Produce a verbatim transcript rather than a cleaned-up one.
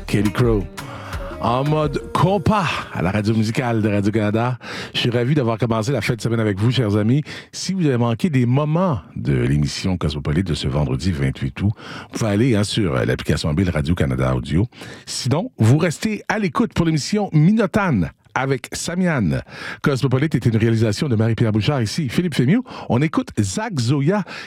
Kelly Crow. En mode compas à la radio musicale de Radio-Canada. Je suis ravi d'avoir commencé la fête de semaine avec vous, chers amis. Si vous avez manqué des moments de l'émission Cosmopolite de ce vendredi vingt-huit août, vous pouvez aller hein, sur l'application mobile Radio-Canada Audio. Sinon, vous restez à l'écoute pour l'émission Minotane avec Samian. Cosmopolite est une réalisation de Marie-Pierre Bouchard ici. Philippe Fémieux. On écoute Zach Zoya